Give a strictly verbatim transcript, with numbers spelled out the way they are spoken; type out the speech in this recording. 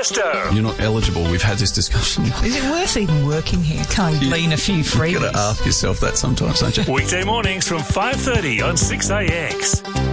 Tiesto. You're not eligible. We've had this discussion. Is it worth even working here? Can't you glean a few freebies? You've got to ask yourself that sometimes, don't you? Weekday mornings from five thirty on six A X.